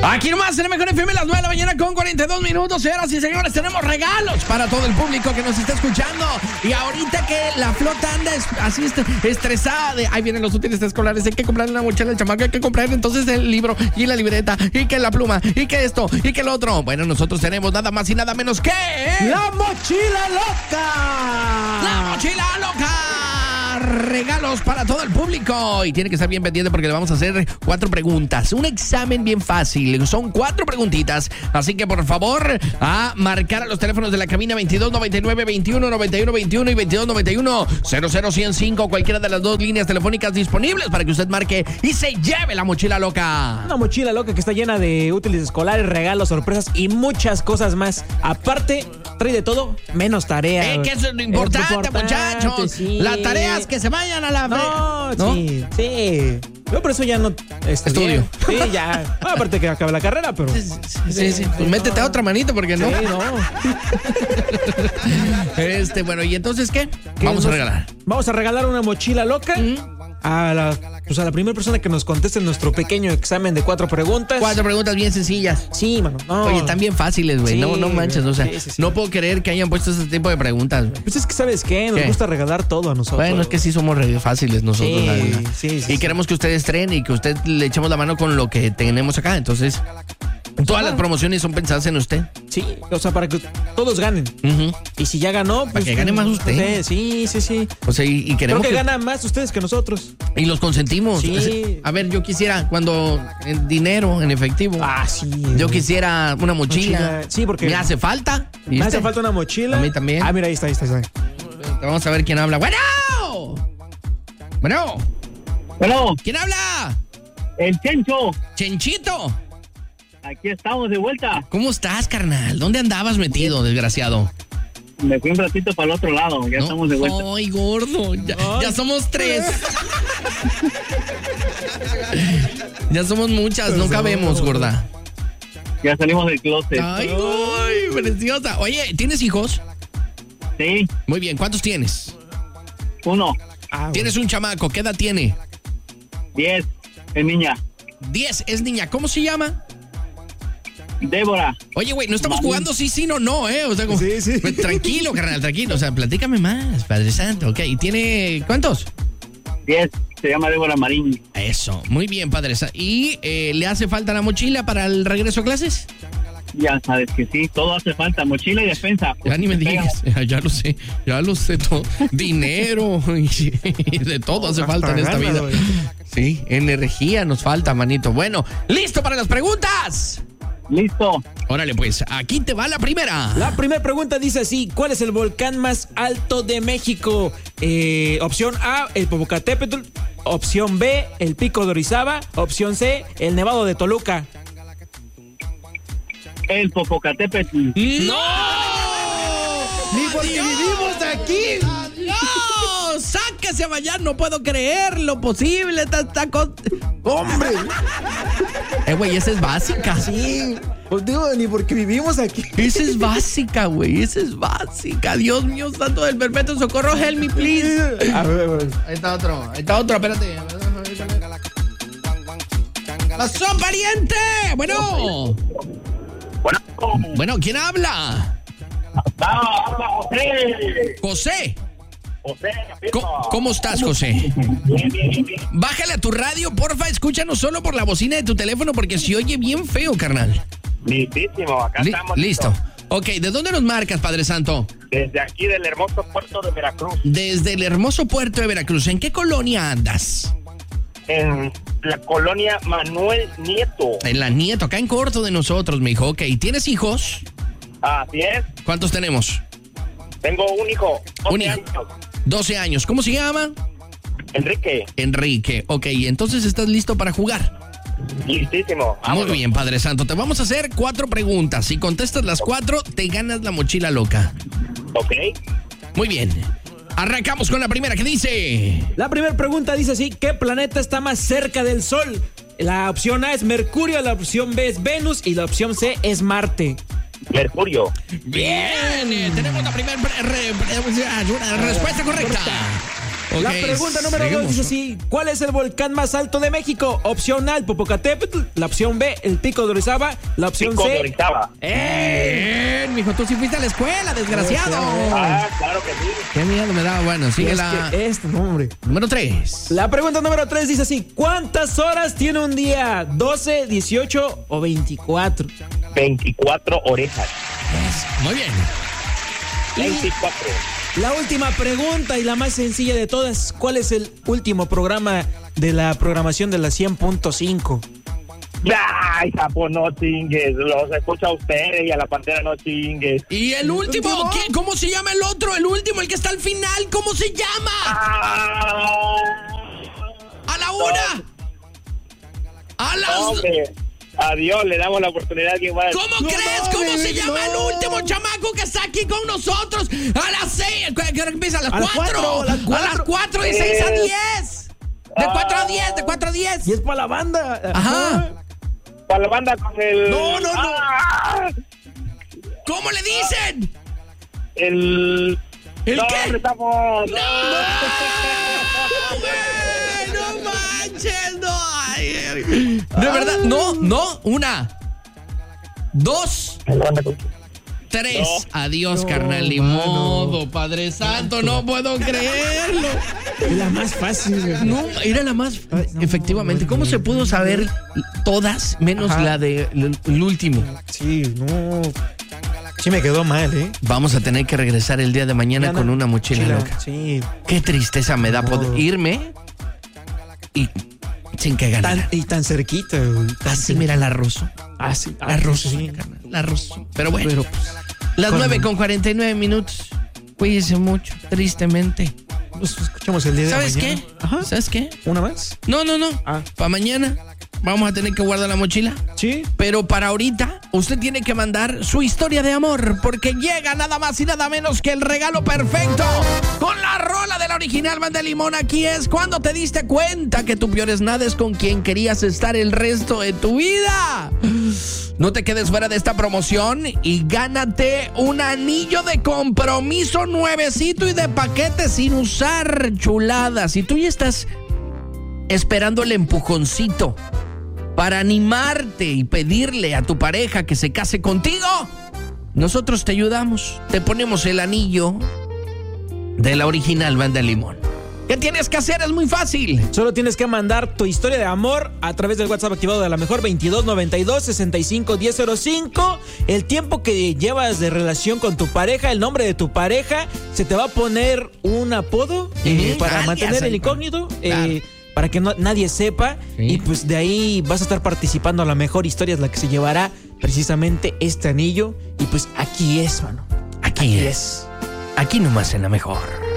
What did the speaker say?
Aquí nomás en el Mejor FM, las 9 de la mañana con 42 minutos. Señoras y señores, tenemos regalos para todo el público que nos está escuchando. Y ahorita que la flota anda así estresada de ahí vienen los útiles escolares, hay que comprar una mochila al chamaco, hay que comprar entonces el libro y la libreta y que la pluma y que esto y que el otro. Bueno, nosotros tenemos nada más y nada menos que ¡La Mochila Loca! ¡La Mochila Loca! Regalos para todo el público. Y tiene que estar bien pendiente porque le vamos a hacer 4 preguntas. Un examen bien fácil. Son 4 preguntitas. Así que por favor, a marcar a los teléfonos de la cabina 2299 21 91 21 y 2291 00105. Cualquiera de las 2 líneas telefónicas disponibles para que usted marque y se lleve la Mochila Loca. Una mochila loca que está llena de útiles escolares, regalos, sorpresas y muchas cosas más. Aparte, trae de todo menos tarea. Que eso es lo importante, muchachos. Sí. La tarea es que se vayan a la... ¿No? Sí. Yo por eso ya no estudio. Sí, ya. Aparte que acabe la carrera, pero... Sí. Pues métete a otra manito porque no. Sí, no. Bueno, ¿y entonces qué? Vamos a regalar. Vamos a regalar una mochila loca a la primera persona que nos conteste nuestro pequeño examen de 4 preguntas. 4 preguntas bien sencillas. Sí, mano. No. Oye, están bien fáciles, güey. Sí, no manches, o sea, sí. no puedo creer que hayan puesto ese tipo de preguntas. Pues es que, ¿sabes qué? Nos gusta regalar todo a nosotros. Bueno, es que sí somos fáciles nosotros. Sí. Y queremos que ustedes traen y que usted le echemos la mano con lo que tenemos acá. Entonces, todas las promociones son pensadas en usted. Sí, o sea, para que todos ganen. Y si ya ganó, pues... Para que gane más usted. Sí. O sea, y queremos Creo que ganan más ustedes que nosotros. Y los consentimos. Sí. A ver, yo quisiera cuando en dinero, en efectivo. Sí. Yo quisiera una mochila. Sí, porque... Me hace falta. Me hace falta una mochila. A mí también. Mira, ahí está. Vamos a ver quién habla. Bueno. ¿Quién habla? El Chencho. Chenchito. Aquí estamos de vuelta. ¿Cómo estás, carnal? ¿Dónde andabas metido, desgraciado? Me fui un ratito para el otro lado. Ya estamos de vuelta. Ay, gordo. Ya somos 3. Ya somos muchas. No cabemos, gorda. Ya salimos del closet. Ay, preciosa. Oye, ¿tienes hijos? Sí. Muy bien. ¿Cuántos tienes? 1. ¿Tienes un chamaco? ¿Qué edad tiene? 10. Es niña. 10. Es niña. ¿Cómo se llama? Débora. Oye, güey, no estamos jugando sí, no, O sea, como, sí. Tranquilo, carnal, tranquilo. O sea, platícame más, Padre Santo. Ok, ¿y tiene cuántos? 10. Se llama Débora Marín. Eso, muy bien, Padre Santo. ¿Y le hace falta la mochila para el regreso a clases? Ya sabes que sí, todo hace falta. Mochila y despensa. Ya ni me digas, ya lo sé todo. Dinero y de todo hace falta en esta vida. Sí, energía nos falta, manito. Bueno, ¿listo para las preguntas? Listo. Órale, pues, aquí te va la primera. La primera pregunta dice así: ¿cuál es el volcán más alto de México? Opción A, el Popocatépetl. Opción B, el Pico de Orizaba. Opción C, el Nevado de Toluca. El Popocatépetl. ¡No! ¡Ni porque vivimos aquí! ¡No! ¡Sáquese a bailar! No puedo creer lo posible. ¡Hombre! Güey, esa es básica. Sí. Pues digo, ni porque vivimos aquí. Esa es básica, güey. Esa es básica. Dios mío, santo del perpetuo socorro. Help me, please. A ver. Ahí está otro, espérate. ¡Pasó, pariente! Bueno, ¿quién habla? Habla José. José. ¿Cómo estás, José? Bien. Bájale a tu radio, porfa, escúchanos solo por la bocina de tu teléfono porque se oye bien feo, carnal. Listísimo, acá estamos. Listo. Ok, ¿de dónde nos marcas, Padre Santo? Desde aquí, del hermoso puerto de Veracruz. Desde el hermoso puerto de Veracruz. ¿En qué colonia andas? En la colonia Manuel Nieto. En la Nieto, acá en corto de nosotros, me dijo. Ok, ¿tienes hijos? Así es. ¿Cuántos tenemos? Tengo un hijo. 12 años. 12 años. ¿Cómo se llama? Enrique. Ok, entonces estás listo para jugar. Listísimo. Muy bien, Padre Santo. Te vamos a hacer 4 preguntas. Si contestas las 4, te ganas la mochila loca. Ok. Muy bien. Arrancamos con la primera. ¿Qué dice? La primera pregunta dice así: ¿qué planeta está más cerca del Sol? La opción A es Mercurio, la opción B es Venus y la opción C es Marte. Mercurio. Bien, tenemos la primera respuesta correcta. Ok, La pregunta número 2 seguimos. dice así: ¿cuál es el volcán más alto de México? Opción A, el Popocatépetl. La opción B, el Pico de Orizaba. La opción Pico de C. Orizaba. Bien, mijo, tú sí fuiste a la escuela, desgraciado. Claro que sí. Qué miedo me da. Bueno, sigue la Hombre. número 3. La pregunta número 3 dice así: ¿cuántas horas tiene un día? ¿12, 18 o 24? 24 orejas. Muy bien. 24. La última pregunta y la más sencilla de todas: ¿cuál es el último programa de la programación de la 100.5? Ay, sapo, no chingues. Los escucha a ustedes y a la Pantera no chingues. Y el último, ¿cómo se llama el otro? El último, el que está al final, ¿cómo se llama? A la una. A las... Hombre, adiós, le damos la oportunidad a alguien más. ¿Cómo crees? ¿Cómo se llama el último chamaco que está aquí con nosotros? A las 6. ¿Qué hora empieza? A las 4. A las 4 y 6 a 10. De 4 a 10, de 4 a 10. Y es para la banda. Ajá. Para la banda con el... No. ¿Cómo le dicen? ¿El qué? Hombre, estamos... No manches, no. Ay. De verdad, no. 1, 2, 3. No. Adiós, carnal. Ni modo, Padre Santo, no puedo creerlo. Es la más fácil, güey. No, era la más. Efectivamente, ¿cómo se pudo saber todas menos Ajá. la del último? Sí, no. Sí me quedó mal, ¿eh? Vamos a tener que regresar el día de mañana con una mochila loca. Sí. Qué tristeza me da poder irme y sin que ganar. Tan cerquita, güey. Así, mira, la rozo. Ah, sí. La rozo, sí. carnal, la rozo. Pero bueno, Pero, pues, las ¿cuándo? 9:49. Cuídense mucho, tristemente. Nos escuchamos el día de ¿Sabes mañana. qué? Ajá. ¿Sabes qué? ¿Una más? No. Ah. Para mañana vamos a tener que guardar la mochila. Sí. Pero para ahorita, usted tiene que mandar su historia de amor, porque llega nada más y nada menos que el regalo perfecto. Con la rola de la original Banda de Limón, aquí es cuando te diste cuenta que tu peor es nada es con quien querías estar el resto de tu vida. No te quedes fuera de esta promoción y gánate un anillo de compromiso nuevecito y de paquete sin usar, chulada. Si tú ya estás esperando el empujoncito para animarte y pedirle a tu pareja que se case contigo, nosotros te ayudamos. Te ponemos el anillo de la original Banda de Limón. ¿Qué tienes que hacer? Es muy fácil. Solo tienes que mandar tu historia de amor a través del WhatsApp activado de la mejor 2292-651005. El tiempo que llevas de relación con tu pareja, el nombre de tu pareja, se te va a poner un apodo para alias, mantener el ahí, incógnito. claro. Para que nadie sepa. Sí. Y pues de ahí vas a estar participando. A la mejor historia es la que se llevará precisamente este anillo. Y pues aquí es, mano. Aquí es. Aquí nomás en la mejor.